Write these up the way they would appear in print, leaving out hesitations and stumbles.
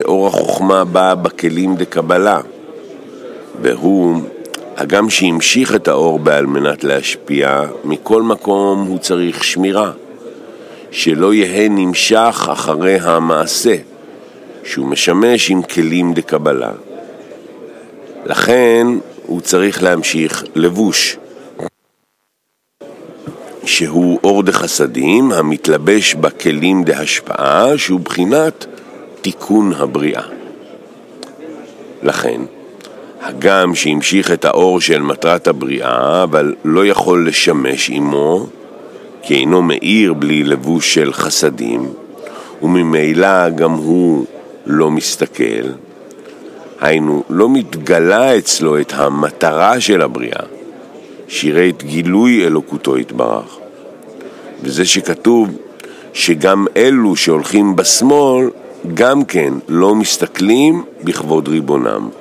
שאור החוכמה בא בכלים דקבלה, והוא הגם שהמשיך את האור בעל מנת להשפיע, מכל מקום הוא צריך שמירה, שלא יהיה נמשך אחרי המעשה, שהוא משמש עם כלים דקבלה. לכן הוא צריך להמשיך לבוש, שהוא אור דחסדים המתלבש בכלים דהשפעה, שהוא בחינת תיקון הבריאה. לכן, הגם שהמשיך את האור של מטרת הבריאה, אבל לא יכול לשמש עמו, כי אינו מאיר בלי לבוש של חסדים, וממילא גם הוא לא מסתכל, היינו לא מתגלה אצלו את המטרה של הבריאה, שירי את גילוי אלוקותו יתברך. וזה שכתוב שגם אלו שהולכים בשמאל גם כן לא מסתכלים בכבוד ריבונם.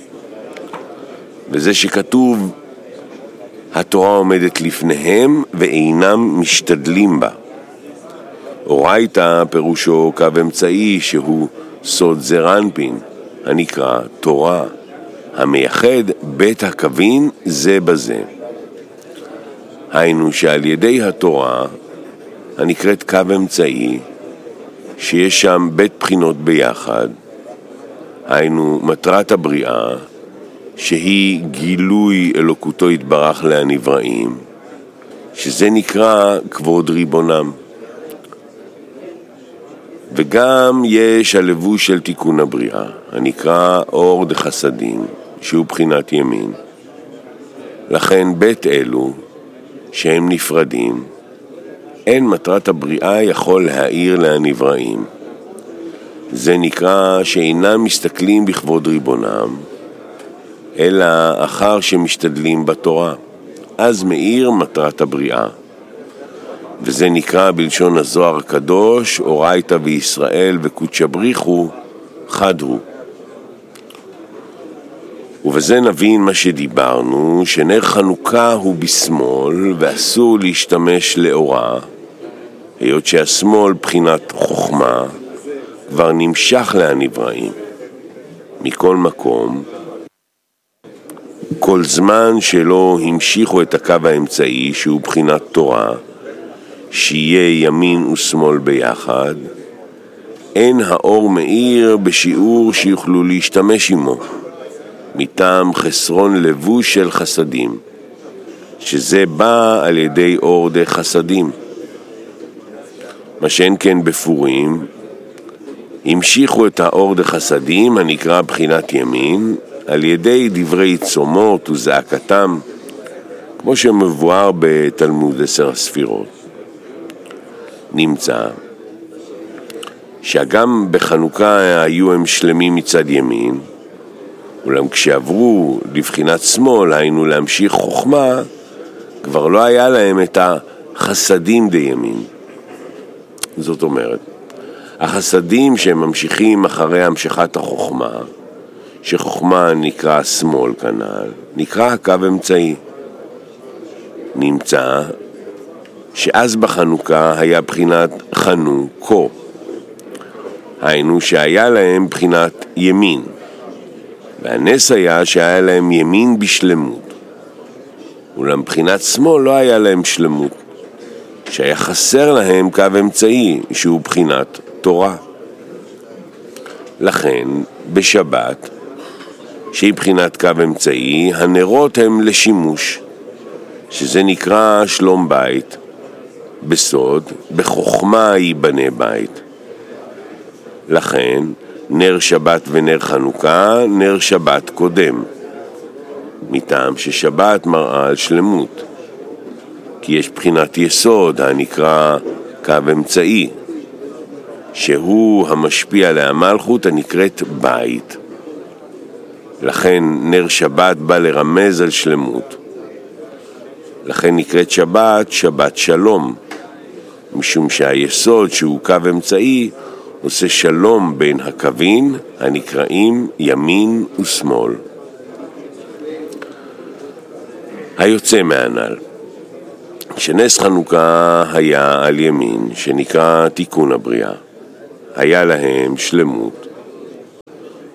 וזה שכתוב התורה עומדת לפניהם ואינם משתדלים בה. אורייתא פירושו קו אמצעי שהוא סוד זרנפין, הנקרא תורה, המייחד בית הקווין זה בזה. היינו שעל ידי התורה הנקראת קו אמצעי, שיש שם בית בחינות ביחד, היינו מטרת הבריאה, שהיא גילוי אלוקותו יתברך להנבראים, שזה נקרא כבוד ריבונם. וגם יש הלבוש של תיקון הבריאה, הנקרא אור דחסדים, שהוא בחינת ימין. לכן בית אלו שהם נפרדים, אין מטרת הבריאה יכול להאיר להנבראים. זה נקרא שאינם מסתכלים בכבוד ריבונם, אלא אחר שמשתדלים בתורה, אז מאיר מטרת הבריאה. וזה נקרא בלשון הזוהר הקדוש, אורייתא וישראל וקודשא בריחו חד הוא. ובזה נבין מה שדיברנו, שנר חנוכה הוא בשמאל ואסור להשתמש לאורה, היות שהשמאל בחינת חוכמה כבר נמשך להנבראים. מכל מקום, כל זמן שלא המשיכו את הקו האמצעי שהוא בחינת תורה, שיהיה ימין ושמאל ביחד, אין האור מאיר בשיעור שיוכלו להשתמש עמו, מטעם חסרון לבוש של חסדים, שזה בא על ידי אור דה חסדים. מה שאין כן בפורים, המשיכו את האור דה חסדים הנקרא בחינת ימין, על ידי דברי צומות וזעקתם, כמו שמבואר בתלמוד 10 הספירות. נמצא שגם בחנוכה היו הם שלמים מצד ימין, אולם כשעברו לבחינת שמאל, היינו להמשיך חוכמה, כבר לא היה להם את החסדים דימין. זאת אומרת, החסדים שהם ממשיכים אחרי המשכת החוכמה, שחוכמה נקרא שמאל כנ"ל, נקרא קו אמצעי. נמצא שאז בחנוכה היה בחינת חנוכו, היינו שהיה להם בחינת ימין, והנס היה שהיה להם ימין בשלמות, אולם בחינת שמאל לא היה להם שלמות, שהיה חסר להם קו אמצעי שהוא בחינת תורה. לכן בשבת, שהיא בחינת קו אמצעי, הנרות הם לשימוש, שזה נקרא שלום בית, בסוד, בחוכמה ייבנה בית. לכן נר שבת ונר חנוכה, נר שבת קודם, מטעם ששבת מראה על שלמות, כי יש בחינת יסוד הנקרא קו אמצעי, שהוא המשפיע להמלכות הנקראת בית. לכן נר שבת בא לרמז על שלמות, לכן נקראת שבת שבת שלום, משום שהיסוד שהוא קו אמצעי עושה שלום בין הקווים הנקראים ימין ושמאל. היוצא מהנ"ל, שנס חנוכה היה על ימין, שנקרא תיקון הבריאה, היה להם שלמות,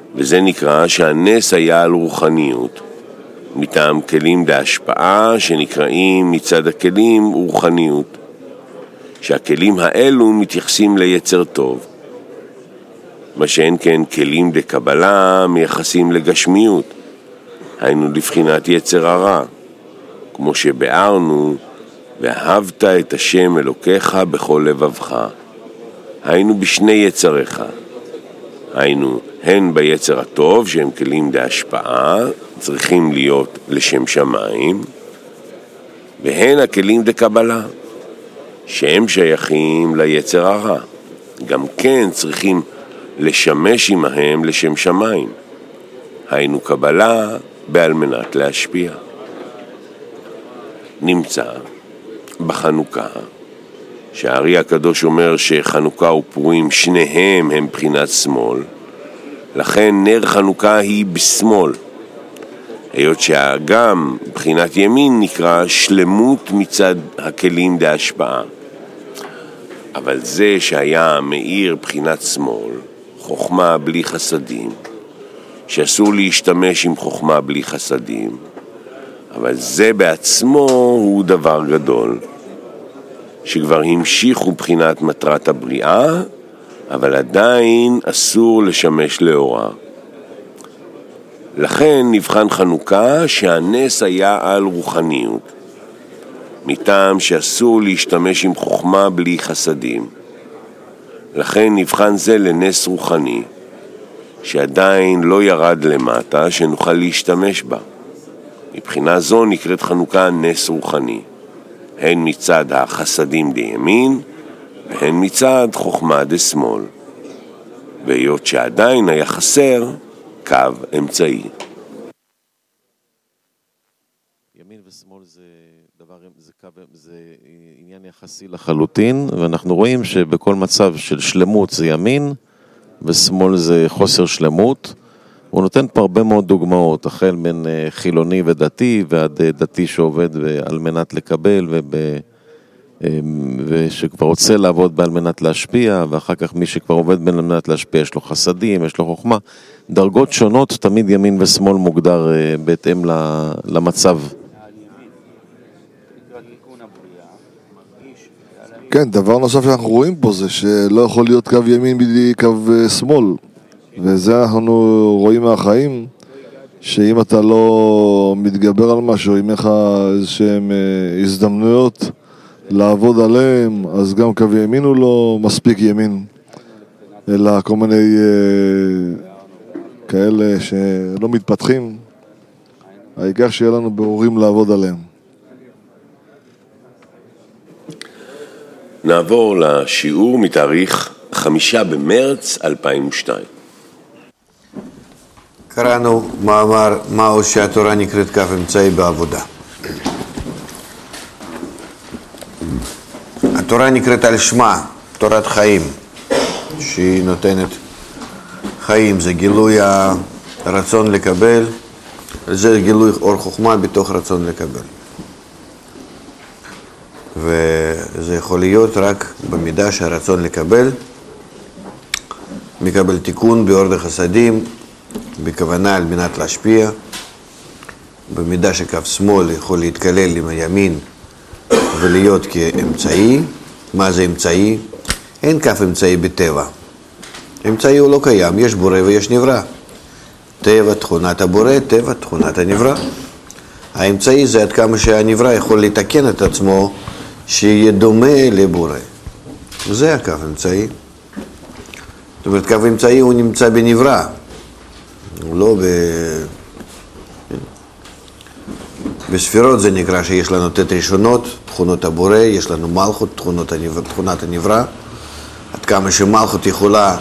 וזה נקרא שהנס היה על רוחניות, מטעם כלים בהשפעה שנקראים מצד הכלים רוחניות, שהכלים האלו מתייחסים ליצר טוב, מה שאין כן כלים דקבלה מייחסים לגשמיות, היינו לבחינת יצר הרע, כמו שבארנו, ואהבת את השם אלוקיך בכל לבבך, היינו בשני יצריך, היינו הן ביצר הטוב שהם כלים דהשפעה, צריכים להיות לשם שמיים, והן הכלים דקבלה, שהם שייכים ליצר הרע, גם כן צריכים לשמש עמהם לשם שמיים, היינו קבלה בעל מנת להשפיע. נמצא בחנוכה שהארי הקדוש אומר שחנוכה ופורים שניהם הם בחינת שמאל, לכן נר חנוכה היא בשמאל, היות שהגם בחינת ימין נקרא שלמות מצד הכלים דהשפעה, אבל זה שהיה מאיר בחינת שמאל, חוכמה בלי חסדים, שאסור להשתמש עם חוכמה בלי חסדים, אבל זה בעצמו הוא דבר גדול, שכבר המשיכו בחינת מטרת הבריאה, אבל עדיין אסור לשמש לאורה. לכן נבחן חנוכה שהנס היה על רוחניות, מטעם שאסור להשתמש עם חוכמה בלי חסדים. לכן נבחן זה לנס רוחני, שעדיין לא ירד למטה שנוכל להשתמש בה. מבחינה זו נקראת חנוכה נס רוחני, הן מצד החסדים דימין, והן מצד חוכמה דשמאל, והיות שעדיין היה חסר קו אמצעי. ימין ושמאל זה עניין יחסי לחלוטין, ואנחנו רואים שבכל מצב של שלמות זה ימין, ושמאל זה חוסר שלמות. הוא נותן פה הרבה מאוד דוגמאות, החל בין חילוני ודתי ועד דתי שעובד על מנת לקבל ושכבר רוצה לעבוד על מנת להשפיע, ואחר כך מי שכבר עובד על מנת להשפיע יש לו חסדים, יש לו חוכמה, דרגות שונות, תמיד ימין ושמאל מוגדר בהתאם למצב. כן, דבר נוסף שאנחנו רואים פה זה שלא יכול להיות קו ימין בלי קו שמאל, וזה אנחנו רואים מהחיים, שאם אתה לא מתגבר על משהו, אם לך איזשהם הזדמנויות לעבוד עליהם, אז גם קו ימין הוא לא מספיק ימין, אלא כל מיני כאלה שלא מתפתחים, העיקר שיהיה לנו בהורים לעבוד עליהם. נעבור לשיעור מתאריך 5 במרץ 2002. קראנו מאמר מהו שהתורה נקראת קו אמצעי בעבודה. התורה נקראת על שמה, תורת חיים, שהיא נותנת חיים, זה גילוי הרצון לקבל, זה גילוי אור חוכמה בתוך רצון לקבל. וזה יכול להיות רק במידה שהרצון לקבל מקבל תיקון באור דחסדים, בכוונה על מנת להשפיע, במידה שקו שמאל יכול להתקלל עם הימין ולהיות כאמצעי. מה זה אמצעי? אין קו אמצעי בטבע. אמצעי הוא לא קיים, יש בורא ויש נברא. טבע תכונת הבורא, טבע תכונת הנברא. האמצעי זה עד כמה שהנברא יכול לתקן את עצמו שיהיה דומה לבורא. זה הקו אמצעי. זאת אומרת, קו אמצעי הוא נמצא בנברא. הוא לא בספירות זה נקרא שיש לנו תת ראשונות, תכונות הבורא, יש לנו מלכות, תכונת הנברא. עד כמה שמלכות יכולה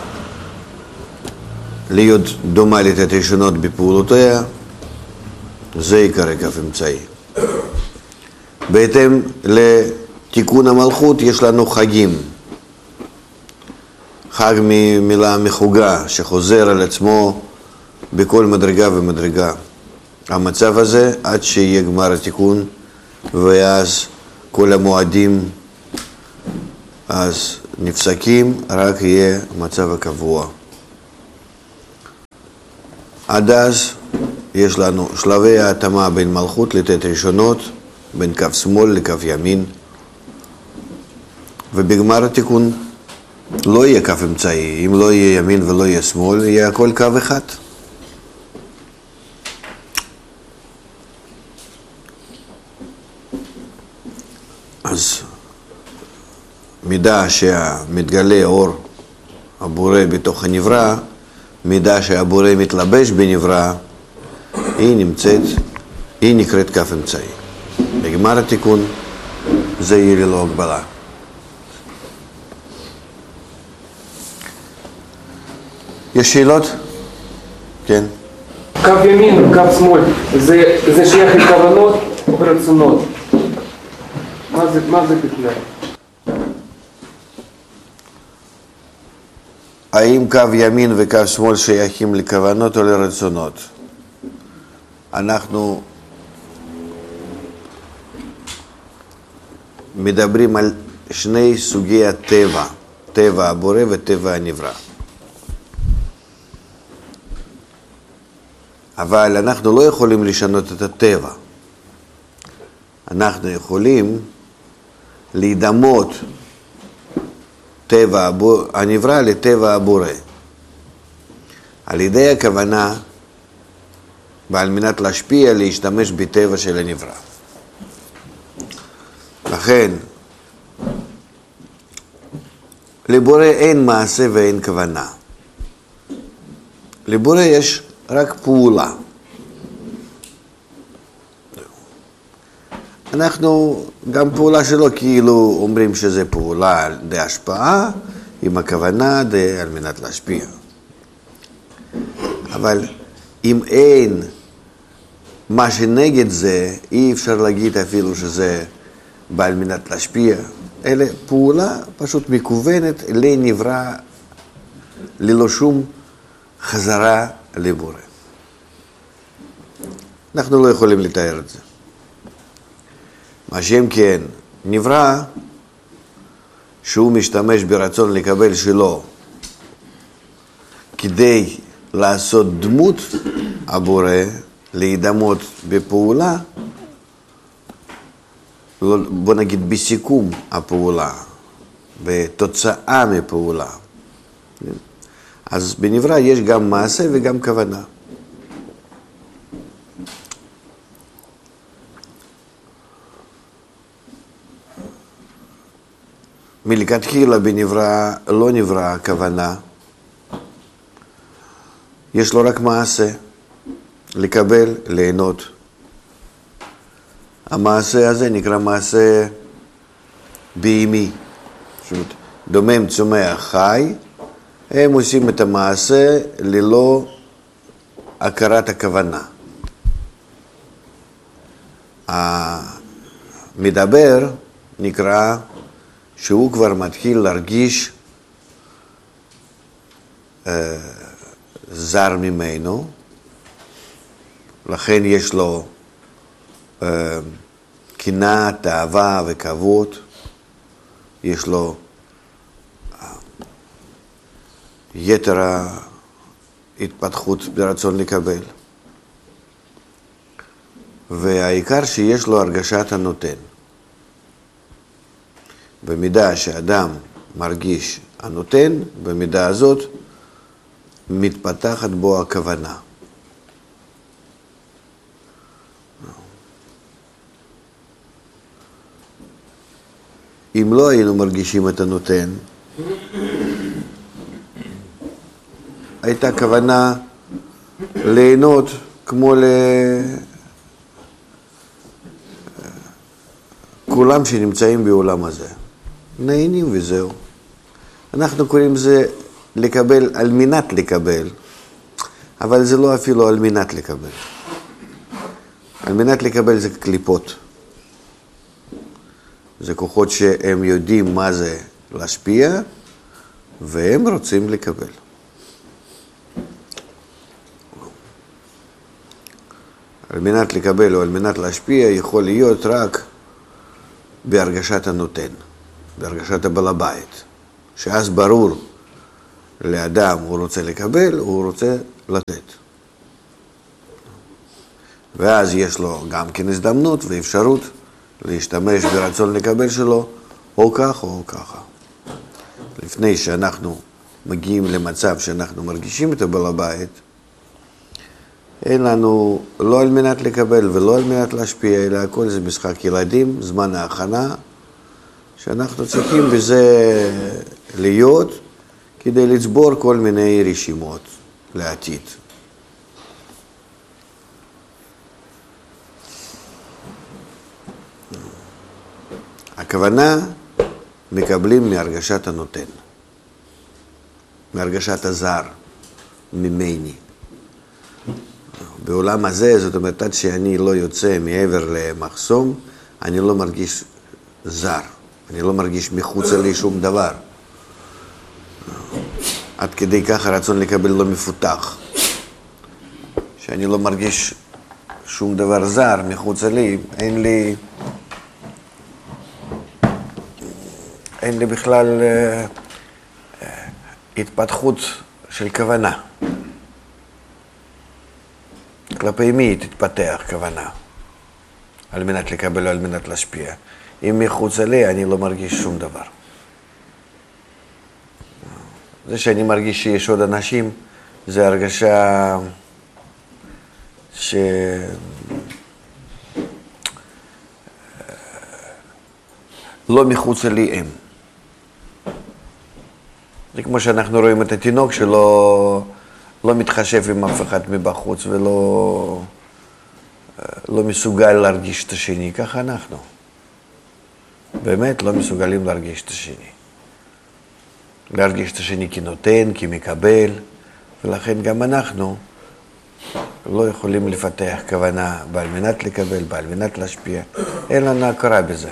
להיות דומה לתת ראשונות בפעולותיה, זה עיקר קו אמצעי. בהתאם לתיקון המלכות יש לנו חגים. חג ממילה מחוגה שחוזר על עצמו בכל מדרגה ומדרגה. המצב הזה עד שיהיה גמר התיקון, ואז כל המועדים אז נפסקים, רק יהיה מצב הקבוע. עד אז יש לנו שלבי ההתאמה בין מלכות לט' ראשונות, בין קו שמאל לקו ימין, ובגמר התיקון לא יהיה קו אמצעי. אם לא יהיה ימין ולא יהיה שמאל, יהיה הכל קו אחד. אז מידה שמתגלה אור הבורא בתוך הנברא, מידה שהבורא מתלבש בנברא, היא נקראת קו אמצעי. בגמר התיקון זה יהיה ללא הגבלה. יש שאלות? כן. קו ימין וקו שמאל, זה שייך לכוונות או ברצונות? מה זה בכלל? האם קו ימין וקו שמאל שייכים לכוונות או לרצונות? אנחנו מדברים על שני סוגי הטבע, טבע הבורא וטבע הנברא. אבל אנחנו לא יכולים לשנות את הטבע. אנחנו יכולים להידמות טבע הנברא לטבע הבורא. על ידי הכוונה ועל מנת להשפיע להשתמש בטבע של הנברא. לכן, לבורא אין מעשה ואין כוונה. לבורא יש רק פעולה. אנחנו, גם פעולה שלו כאילו אומרים שזה פעולה די השפעה, עם הכוונה די על מנת להשפיע. אבל אם אין מה שנגד זה, אי אפשר להגיד אפילו שזה בא על מנת להשפיע. אלא פעולה פשוט מכוונת לנברא, ללא שום חזרה לבורא. אנחנו לא יכולים לתאר את זה. מה שם כן, נברא שהוא משתמש ברצון לקבל שלו כדי לעשות דמות הבורא, להידמות בפעולה, בוא נגיד בסיכום הפעולה, בתוצאה מפעולה. אז בנברא יש גם מעשה וגם כוונה. מלכתחילה בנברא לא נברא כוונה, יש לו רק מעשה, לקבל, ליהנות. המעשה הזה נקרא מעשה בהמי, דומם, צומח, חי, הם עושים את המעשה ללא הכרת הכוונה. המדבר נקרא שהוא כבר מתחיל להרגיש זר ממנו, לכן יש לו קנאה, תאווה וכבוד, יש לו יתר ההתפתחות ברצון לקבל. והעיקר שיש לו הרגשת הנותן. במידה שאדם מרגיש הנותן, במידה הזאת מתפתחת בו הכוונה. אם לא היינו מרגישים את הנותן, הייתה כוונה ליהנות כמו כולם שנמצאים בעולם הזה. נהנים וזהו. אנחנו קוראים זה לקבל על מנת לקבל, אבל זה לא אפילו על מנת לקבל. על מנת לקבל זה קליפות. זה כוחות שהם יודעים מה זה להשפיע, והם רוצים לקבל. על מנת לקבל או על מנת להשפיע יכול להיות רק בהרגשת הנותן, בהרגשת הבעל הבית. שאז ברור לאדם הוא רוצה לקבל, הוא רוצה לתת. ואז יש לו גם כן הזדמנות ואפשרות להשתמש ברצון לקבל שלו, או כך או ככה. לפני שאנחנו מגיעים למצב שאנחנו מרגישים את הבעל הבית, אין לנו לא על מנת לקבל ולא על מנת להשפיע, אלא הכל זה משחק ילדים, זמן ההכנה, שאנחנו צריכים בזה להיות כדי לצבור כל מיני רשימות לעתיד. הכוונה מקבלים מהרגשת הנותן, מהרגשת הזר, ממני. בעולם הזה, זאת אומרת, עד שאני לא יוצא מעבר למחסום, אני לא מרגיש זר, אני לא מרגיש מחוץ לי שום דבר. עד כדי כך הרצון לקבל לא מפותח. שאני לא מרגיש שום דבר זר מחוץ לי, אין לי בכלל התפתחות של כוונה. כלפי מי תתפתח כוונה? על מנת לקבל או על מנת להשפיע. אם מחוץ לי אני לא מרגיש שום דבר. זה שאני מרגיש שיש עוד אנשים, זה הרגשה לא מחוץ לי הם. זה כמו שאנחנו רואים את התינוק שלא מתחשב עם אף אחד מבחוץ ולא מסוגל להרגיש את השני. ככה אנחנו. באמת לא מסוגלים להרגיש את השני. להרגיש את השני כנותן, כמקבל, ולכן גם אנחנו לא יכולים לפתח כוונה בעל מנת לקבל, בעל מנת להשפיע. אין לנו הכרה בזה.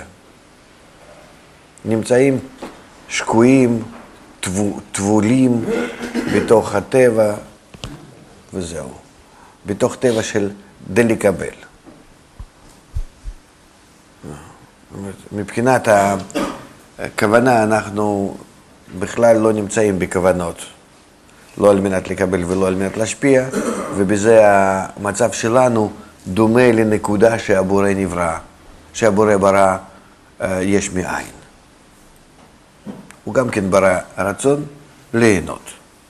נמצאים שקועים, טבולים בתוך הטבע, וזהו. בתוך טבע של לקבל. מבחינת הכוונה אנחנו בכלל לא נמצאים בכוונות. לא על מנת לקבל ולא על מנת להשפיע, ובזה המצב שלנו דומה לנקודה שהבורא נברא, שהבורא ברא יש מאין. הוא גם כן ברא רצון ליהנות,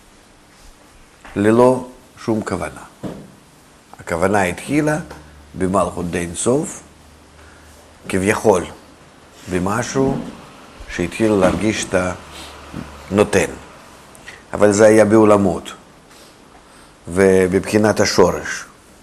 ללא שום כוונה. הכוונה התחילה במלכות די אינסוף, כביכול במשהו שהתחיל להרגיש את הנותן. אבל זה היה בעולמות, ובבחינת השורש.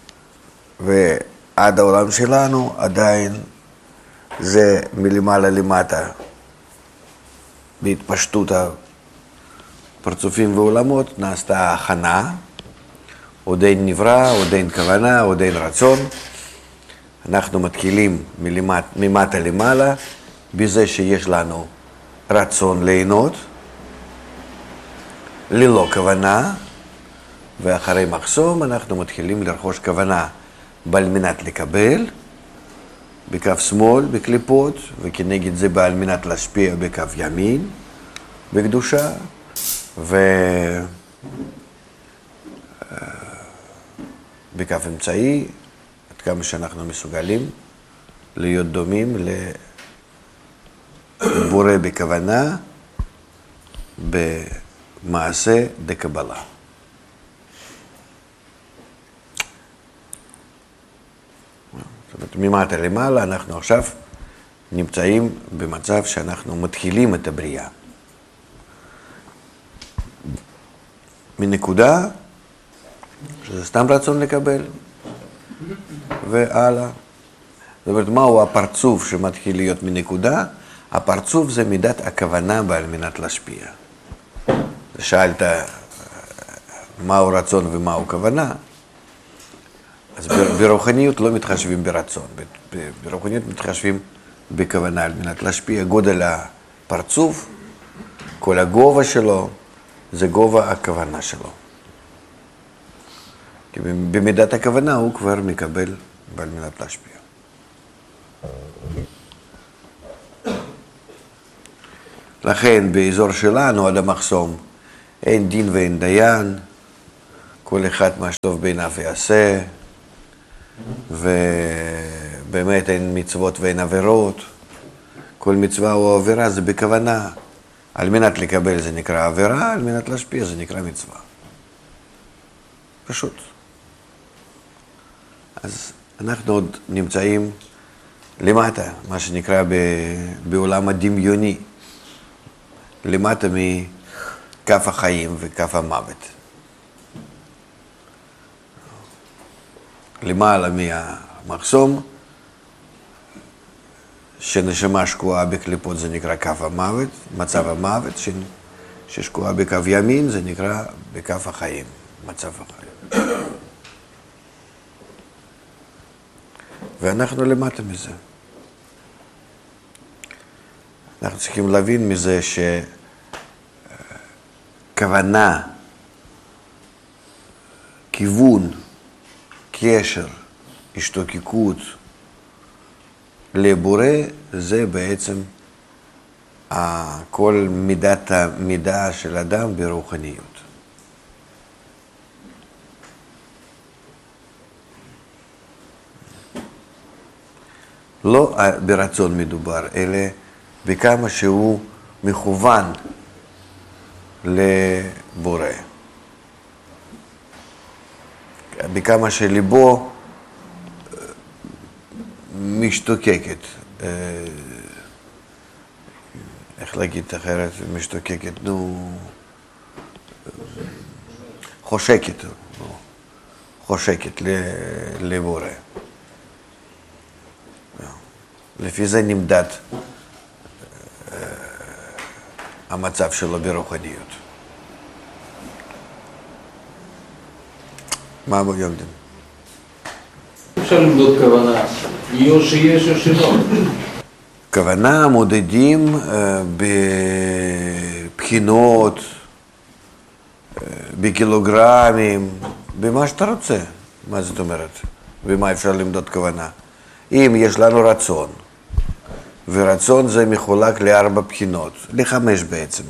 ועד העולם שלנו עדיין זה מלמעלה למטה, בהתפשטות הפרצופים ועולמות, נעשתה ההכנה, עוד אין נברא, עוד אין כוונה, עוד אין רצון. אנחנו מתחילים ממטה למעלה, בזה שיש לנו רצון ליהנות, ללא כוונה, ואחרי מחסום אנחנו מתחילים לרכוש כוונה בעל מנת לקבל, בקו שמאל, בקליפות, וכנגד זה בעל מנת להשפיע בקו ימין, בקדושה, בקו אמצעי, עד כמה שאנחנו מסוגלים להיות דומים לבורא בכוונה, במעשה דקבלה. זאת אומרת, ממטה למעלה אנחנו עכשיו נמצאים במצב שאנחנו מתחילים את הבריאה. מנקודה, שזה סתם רצון לקבל, והלאה. זאת אומרת, מהו הפרצוף שמתחיל להיות מנקודה? הפרצוף זה מידת הכוונה בעל מנת להשפיע. שאלת מהו רצון ומהו כוונה, אז ברוחניות לא מתחשבים ברצון, ברוחניות מתחשבים בכוונה על מנת להשפיע. גודל הפרצוף, כל הגובה שלו, זה גובה הכוונה שלו. כי במידת הכוונה הוא כבר מקבל בעל מנת להשפיע. לכן באזור שלנו עד המחסום אין דין ואין דיין, כל אחד מה שטוב בעיניו יעשה, ובאמת אין מצוות ואין עבירות. כל מצווה או עבירה זה בכוונה. על מנת לקבל זה נקרא עבירה, על מנת להשפיע זה נקרא מצווה. פשוט. אז אנחנו עוד נמצאים למטה, מה שנקרא בעולם הדמיוני, למטה מכף החיים וכף המוות. למעלה מהמחסום, שנשמה שקועה בקליפות זה נקרא כף המוות, מצב המוות, ששקועה בקו ימין זה נקרא בכף החיים, מצב החיים. ואנחנו למטה מזה. אנחנו צריכים להבין מזה שכוונה, כיוון, קשר, השתוקקות לבורא, זה בעצם כל מידת המידה של אדם ברוחניות. לא ברצון מדובר, אלא בכמה שהוא מכוון לבורא. בכמה שליבו משתוקקת, איך להגיד אחרת, משתוקקת, חושקת לבורא. לפי זה נמדד המצב שלו ברוחניות. מה אבו יוקדם? אפשר למדוד כוונה, או שיש או שלא. כוונה מודדים בבחינות, בקילוגרמים, במה שאתה רוצה. מה זאת אומרת? במה אפשר למדוד כוונה? אם יש לנו רצון, ורצון זה מחולק ל4 בחינות, ל5 בעצם.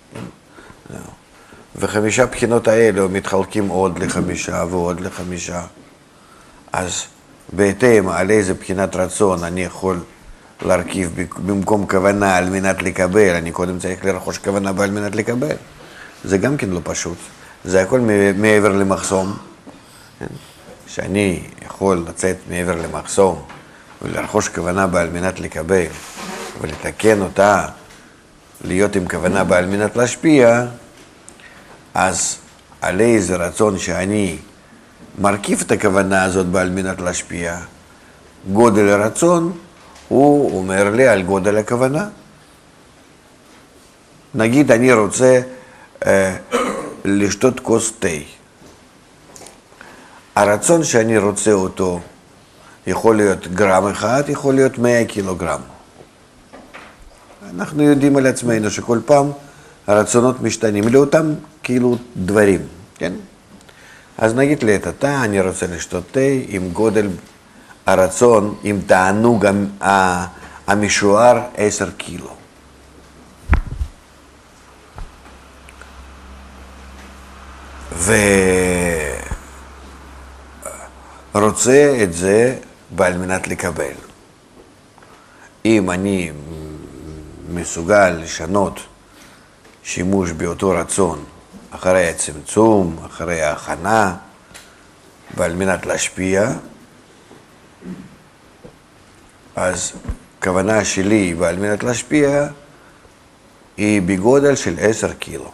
ו5 בחינות האלה מתחלקים עוד ל5 ועוד ל5. אז בהתאם על איזה בחינת רצון אני יכול להרכיב במקום כוונה על מנת לקבל, אני קודם צריך לרכוש כוונה על מנת לקבל. זה גם כן לא פשוט. זה הכל מעבר למחסום. שאני יכול לצאת מעבר למחסום ולרכוש כוונה על מנת לקבל ולתקן אותה, להיות עם כוונה על מנת להשפיע, אז על איזה רצון שאני מרכיב את הכוונה הזאת על מנת להשפיע, גודל הרצון הוא אומר לי על גודל הכוונה. נגיד אני רוצה לשתות כוס תה. הרצון שאני רוצה אותו יכול להיות גרם אחד, יכול להיות 100 קילוגרם. אנחנו יודעים על עצמנו שכל פעם הרצונות משתנים לאותם כאילו דברים, כן? אז נגיד לעת עתה, אני רוצה לשתות תה עם גודל הרצון, עם תענוג המשוער 10 קילו. ורוצה את זה על מנת לקבל. אם אני מסוגל לשנות שימוש באותו רצון אחרי הצמצום, אחרי ההכנה, ועל מנת להשפיע, אז כוונה שלי ועל מנת להשפיע היא בגודל של 10 קילו.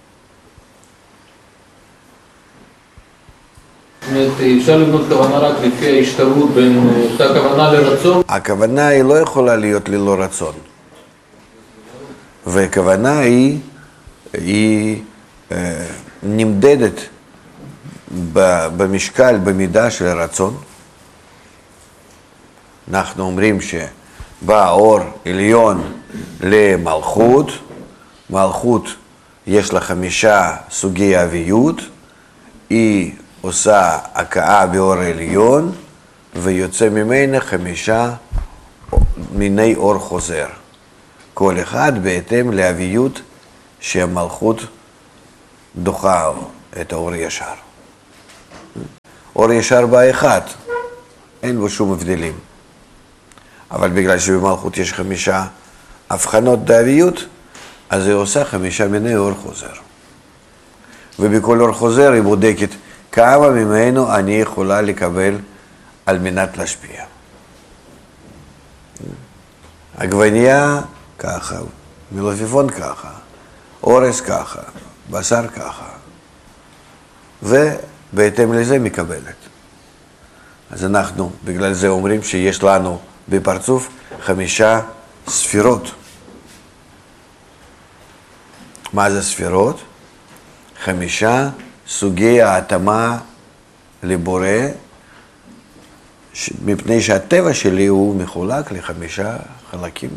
אפשר לבנות כוונה רק לפי ההשתלבות בין אותה כוונה לרצון? הכוונה היא לא יכולה להיות ללא רצון. וכוונה היא נמדדת במשקל, במידה של הרצון. אנחנו אומרים שבא אור עליון למלכות, מלכות יש לה 5 סוגי אביות, היא עושה הכאה באור עליון ויוצא ממנה 5 מיני אור חוזר. כל אחד בהתאם לאביות שהמלכות דוחה את האור ישר. אור ישר בא אחד, אין בו שום הבדלים. אבל בגלל שבמלכות יש 5 הבחנות דאביות, אז היא עושה 5 מיני אור חוזר. ובכל אור חוזר היא בודקת כמה ממנו אני יכולה לקבל על מנת להשפיע. עגבנייה ככה, מלפפון ככה, אורס ככה, בשר ככה, ובהתאם לזה מקבלת. אז אנחנו בגלל זה אומרים שיש לנו בפרצוף 5 ספירות. מה זה ספירות? 5 סוגי ההתאמה לבורא, מפני שהטבע שלי הוא מחולק ל5 חלקים.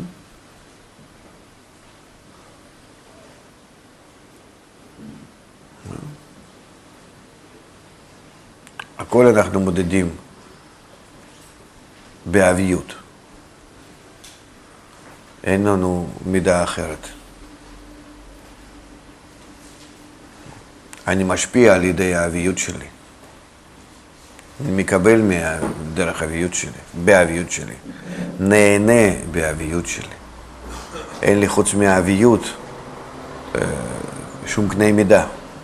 הכל אנחנו מודדים באביות. אין לנו מידה אחרת. אני משפיע על ידי האביות שלי. אני מקבל דרך האביות שלי, באביות שלי. נהנה באביות שלי. אין לי חוץ מהאביות שום קנה מידה.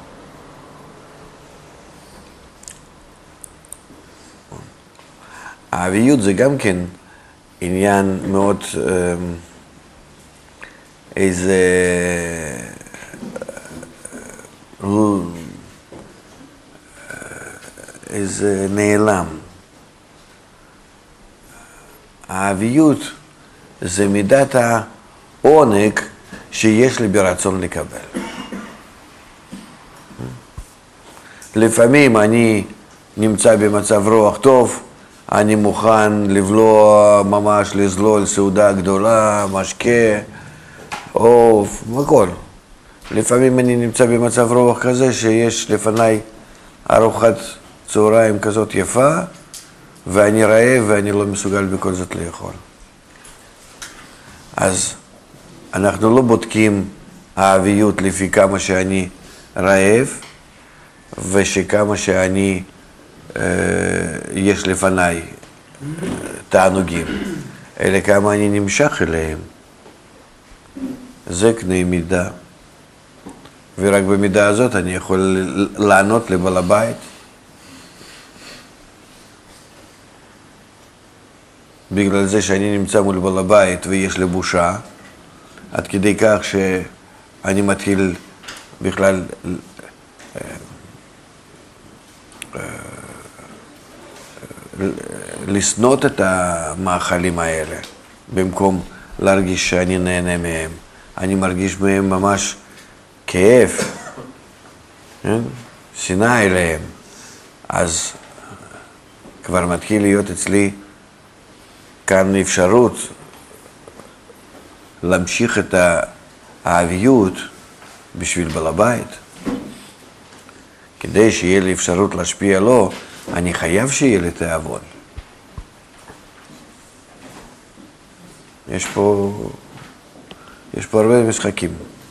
האביות זה גם כן עניין מאוד איזה נעלם. האביות זה מידת העונג שיש לי ברצון לקבל. לפעמים אני נמצא במצב רוח טוב, אני מוכן לבלוע ממש, לזלול סעודה גדולה, משקה, עוף, הכל. לפעמים אני נמצא במצב רוח כזה שיש לפניי ארוחת צהריים כזאת יפה, ואני רעב ואני לא מסוגל בכל זאת לאכול. אז אנחנו לא בודקים האביות לפי כמה שאני רעב, ושכמה שאני יש לפניי תענוגים, אלא כמה אני נמשך אליהם. זה קנה מידה. ורק במידה הזאת אני יכול לענות לבעל הבית. בגלל זה שאני נמצא מול בעל הבית ויש לי בושה, עד כדי כך שאני מתחיל בכלל לסנות את המאכלים האלה, במקום להרגיש שאני נהנה מהם. אני מרגיש מהם ממש כאב, שנאה אליהם. אז כבר מתחיל להיות אצלי כאן אפשרות להמשיך את האביות בשביל בעל הבית. כדי שיהיה לי אפשרות להשפיע לו, אני חייב שיהיה לי תיאבון. יש פה הרבה משחקים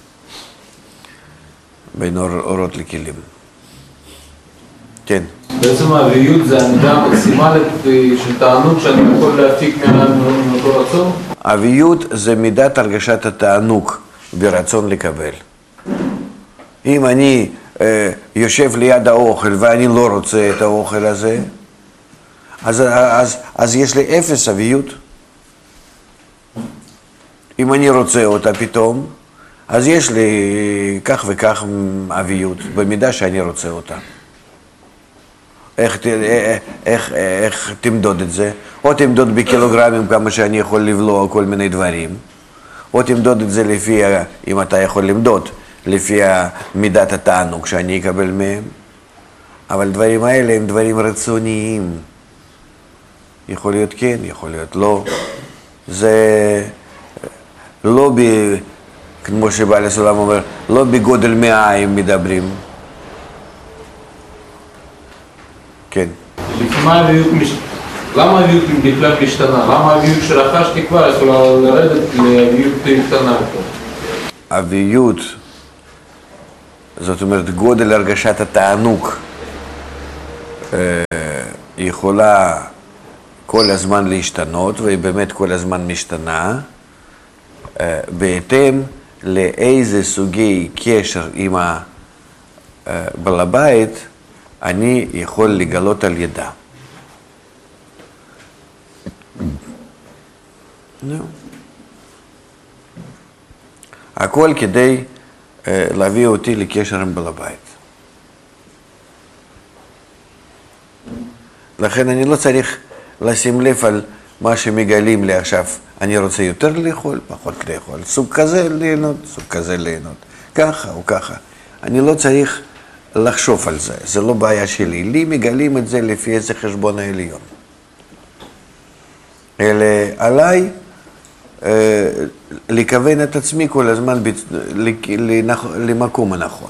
בין אורות לכלים. כן. בעצם האביות זה המידה המקסימלית של תענוג שאני יכול להפיק מאותו רצון? האביות זה מידת הרגשת התענוג ברצון לקבל. אם אני יושב ליד האוכל ואני לא רוצה את האוכל הזה, אז יש לי 0 אביות. אם אני רוצה אותה פתאום, אז יש לי כך וכך אביות, במידה שאני רוצה אותה. איך תמדוד את זה? או תמדוד בקילוגרמים כמה שאני יכול לבלוע כל מיני דברים, או תמדוד את זה לפי, אם אתה יכול למדוד, לפי מידת התענוג שאני אקבל מהם. אבל דברים האלה הם דברים רצוניים. יכול להיות כן, יכול להיות לא. זה לא כמו שבעל הסולם אומר, לא בגודל מעיים מדברים. כן. למה האביות בכלל משתנה? למה האביות שרכשתי כבר יכולה לרדת לאביות קטנה? האביות, זאת אומרת גודל הרגשת התענוג, יכולה כל הזמן להשתנות, והיא באמת כל הזמן משתנה, בהתאם לאיזה סוגי קשר עם בעל הבית אני יכול לגלות על ידה. הכל כדי להביא אותי לקשר עם בעל הבית. לכן אני לא צריך לשים לב על מה שמגלים לי עכשיו. אני רוצה יותר לאכול, פחות לאכול. סוג כזה ליהנות, סוג כזה ליהנות. ככה או ככה. אני לא צריך לחשוב על זה, זה לא בעיה שלי. לי מגלים את זה לפי איזה חשבון העליון. אלא עליי לכוון את עצמי כל הזמן למקום הנכון.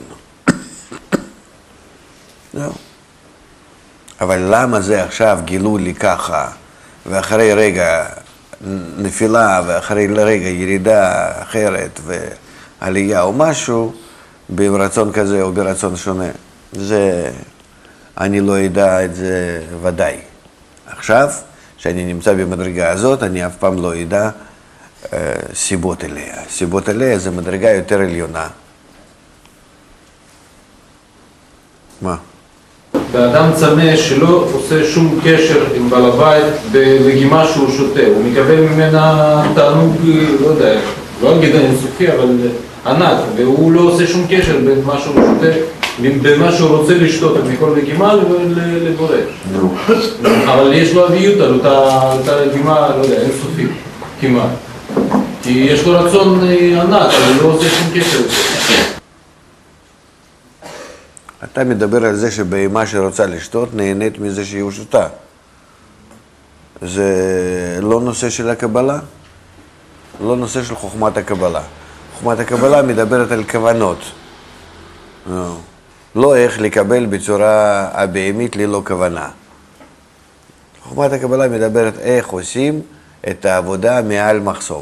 זהו. אבל למה זה עכשיו גילו לי ככה, ואחרי רגע נפילה, ואחרי רגע ירידה אחרת, ועלייה או משהו, ברצון כזה או ברצון שונה? זה, אני לא יודע את זה ודאי. עכשיו, כשאני נמצא במדרגה הזאת, אני אף פעם לא יודע סיבות אליה. סיבות אליה זה מדרגה יותר עליונה. מה? באדם צמא שלא עושה שום קשר עם בעל הבית בלגימה שהוא שותה, הוא מקבל ממנה תענוג, לא יודע, לא אגיד אינסופי, אבל ענק, והוא לא עושה שום קשר בין מה שהוא שותה, בין מה שהוא רוצה לשתות מכל לגימה לבורא. אבל יש לו אביות על אותה לגימה, לא יודע, אינסופי, כמעט. כי יש לו רצון ענק, אבל הוא לא עושה שום קשר. אתה מדבר על זה שבהמה שרוצה לשתות נהנית מזה שהיא שותה. זה לא נושא של הקבלה, לא נושא של חוכמת הקבלה. חוכמת הקבלה מדברת על כוונות. לא איך לקבל בצורה הבהמית ללא כוונה. חוכמת הקבלה מדברת איך עושים את העבודה מעל מחסום.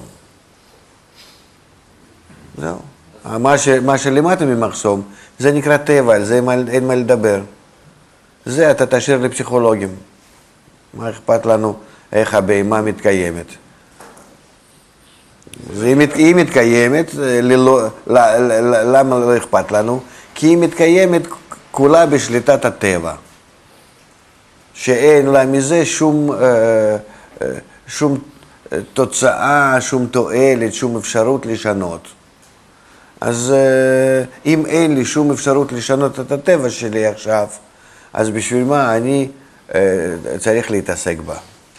זהו. מה שלמטה ממחסום, זה נקרא טבע, על זה אין מה לדבר. זה אתה תשאיר לפסיכולוגים. מה אכפת לנו איך הבהמה מתקיימת? היא מתקיימת, למה לא אכפת לנו? כי היא מתקיימת כולה בשליטת הטבע. שאין לה מזה שום תוצאה, שום תועלת, שום אפשרות לשנות. אז אם אין לי שום אפשרות לשנות את הטבע שלי עכשיו, אז בשביל מה אני צריך להתעסק בה?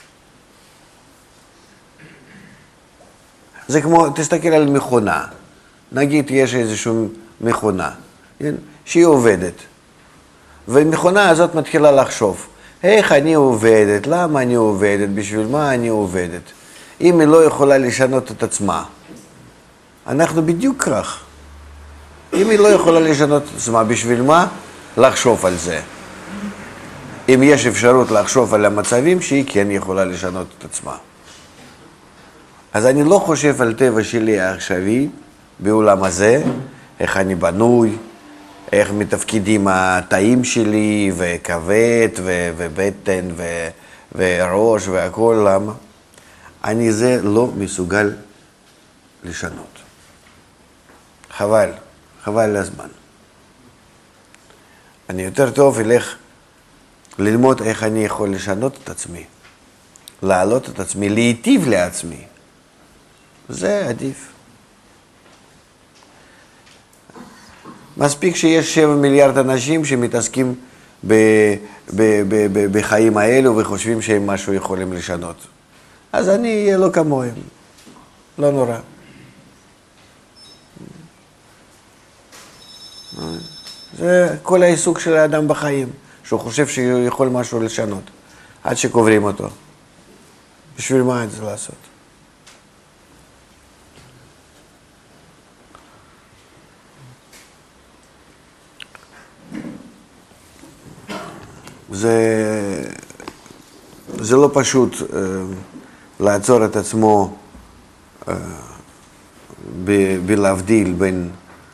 זה כמו, תסתכל על מכונה. נגיד יש איזושהי מכונה, שהיא עובדת. והמכונה הזאת מתחילה לחשוב, איך אני עובדת, למה אני עובדת, בשביל מה אני עובדת. אם היא לא יכולה לשנות את עצמה, אנחנו בדיוק כך. אם היא לא יכולה לשנות את עצמה, בשביל מה? לחשוב על זה. אם יש אפשרות לחשוב על המצבים שהיא כן יכולה לשנות את עצמה. אז אני לא חושב על טבע שלי העכשווי בעולם הזה, איך אני בנוי, איך מתפקידים התאים שלי, וכבד, ובטן, וראש, והכל, למה? אני זה לא מסוגל לשנות. חבל לזמן. אני יותר טוב אלך ללמוד איך אני יכול לשנות את עצמי, להעלות את עצמי, להיטיב לעצמי. זה עדיף. מספיק שיש 7 מיליארד אנשים שמתעסקים בחיים האלו וחושבים שהם משהו יכולים לשנות. אז אני אהיה לא כמוהם. לא נורא. זה כל העיסוק של האדם בחיים, שהוא חושב שהוא יכול משהו לשנות, עד שקוברים אותו. בשביל מה את זה לעשות? זה לא פשוט לעצור את עצמו בלהבדיל בין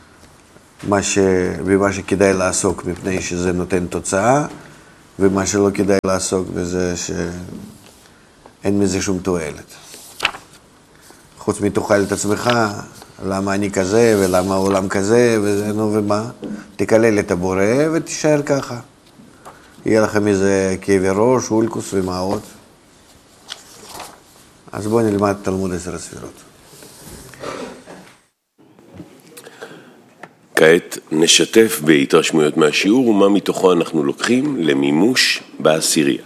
במה שכדאי לעסוק מפני שזה נותן תוצאה, ומה שלא כדאי לעסוק בזה אין מזה שום תועלת. חוץ מתאכל את עצמך, למה אני כזה ולמה העולם כזה וזה, נו ומה? תקלל את הבורא ותישאר ככה. יהיה לכם איזה כאבי ראש, אולקוס ומה עוד. אז בואו נלמד תלמוד 10 הספירות. כעת נשתף בהתרשמויות מהשיעור ומה מתוכו אנחנו לוקחים למימוש בעשירייה.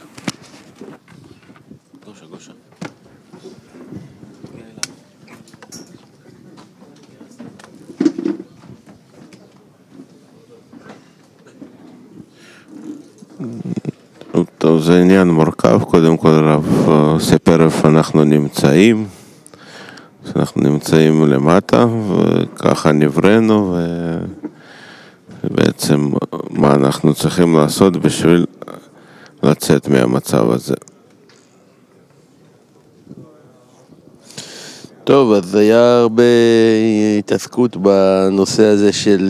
טוב, זה עניין מורכב. קודם כל הרב סיפר איפה אנחנו נמצאים. אנחנו נמצאים למטה, וככה נבראנו, ובעצם מה אנחנו צריכים לעשות בשביל לצאת מהמצב הזה. טוב, אז היה הרבה התעסקות בנושא הזה של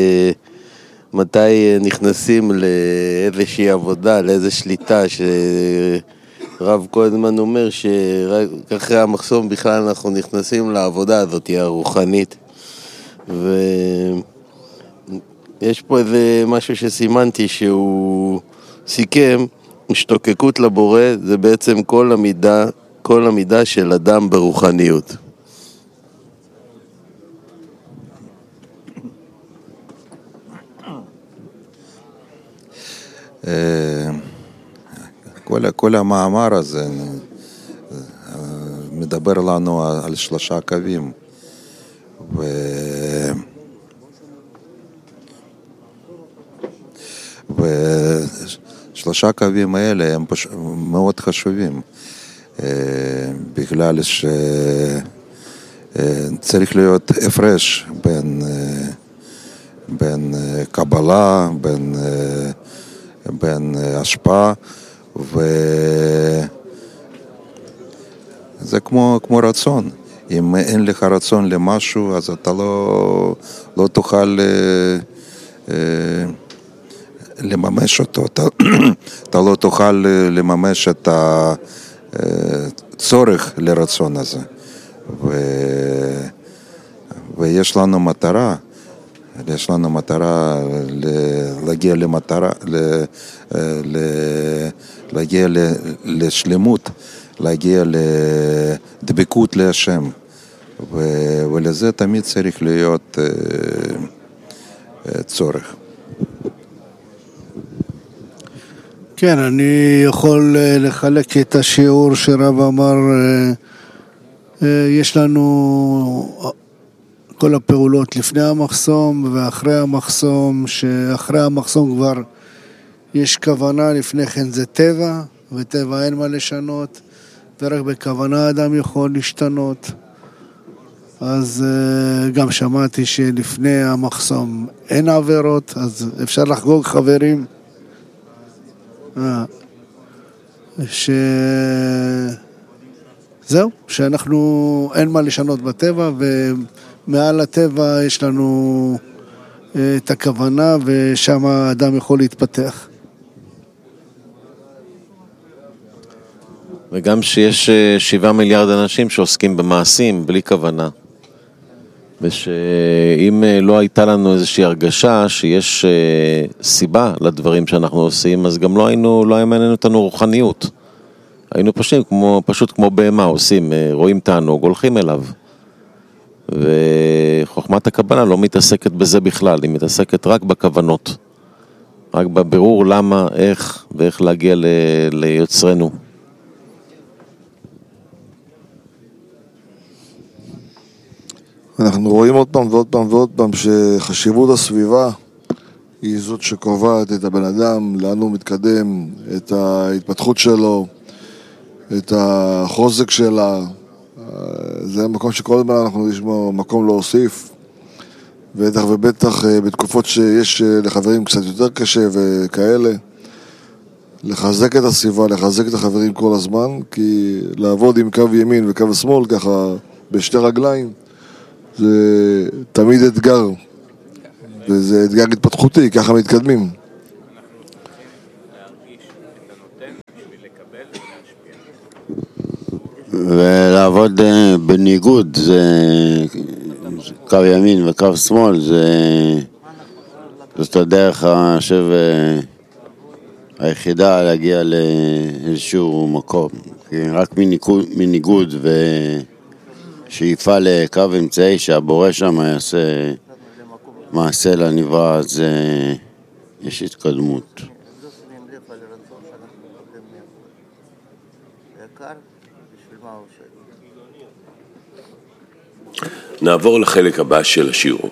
מתי נכנסים לאיזושהי עבודה, לאיזו שליטה, שרב כל הזמן אומר שרק אחרי המחסום בכלל אנחנו נכנסים לעבודה הזאת הרוחנית. ויש פה איזה משהו שסימנתי שהוא סיכם, השתוקקות לבורא זה בעצם כל המידה של אדם ברוחניות. כל המאמר הזה מדבר לנו על 3 קווים, ושלושה קווים האלה הם מאוד חשובים, בגלל שצריך להיות הפרש בין קבלה, בין השפעה, וזה כמו רצון. אם אין לך רצון למשהו, אז אתה לא תוכל לממש אותו. אתה לא תוכל לממש את הצורך לרצון הזה. ויש לנו מטרה. יש לנו מטרה להגיע למטרה, להגיע לשלמות, להגיע לדבקות להשם, ולזה תמיד צריך להיות צורך. כן, אני יכול לחלק את השיעור שרב אמר, יש לנו כל הפעולות לפני המחסום ואחרי המחסום, שאחרי המחסום כבר יש כוונה, לפני כן זה טבע, וטבע אין מה לשנות, ורק בכוונה אדם יכול להשתנות. אז גם שמעתי שלפני המחסום אין עבירות, אז אפשר לחגוג חברים. זהו, שאנחנו אין מה לשנות בטבע, ומעל הטבע יש לנו את הכוונה, ושם האדם יכול להתפתח. וגם שיש 7 מיליארד אנשים שעוסקים במעשים בלי כוונה, ושאם לא הייתה לנו איזושהי הרגשה שיש סיבה לדברים שאנחנו עושים, אז גם לא היה מעניין אותנו רוחניות. היינו פשוט כמו בהמה עושים, רואים תענוג, הולכים אליו. וחוכמת הקבלה לא מתעסקת בזה בכלל, היא מתעסקת רק בכוונות, רק בבירור למה, איך ואיך להגיע ליוצרנו. אנחנו רואים עוד פעם ועוד פעם ועוד פעם שחשיבות הסביבה היא זאת שקובעת את הבן אדם, לאן הוא מתקדם, את ההתפתחות שלו, את החוזק שלה. זה מקום שכל הזמן אנחנו נשמע מקום להוסיף, בטח ובטח בתקופות שיש לחברים קצת יותר קשה וכאלה, לחזק את הסביבה, לחזק את החברים כל הזמן, כי לעבוד עם קו ימין וקו שמאל ככה בשתי רגליים זה תמיד אתגר, וזה אתגר התפתחותי, ככה מתקדמים. להרגיש את הנותן בשביל לקבל ולהשפיע. ולעבוד בניגוד, זה קו ימין וקו שמאל, זאת הדרך היחידה להגיע לאיזשהו מקום. רק מניגוד ושאיפה לקו אמצעי שהבורא שם יעשה מעשה לנברא, אז יש התקדמות. נעבור לחלק הבא של השיעור.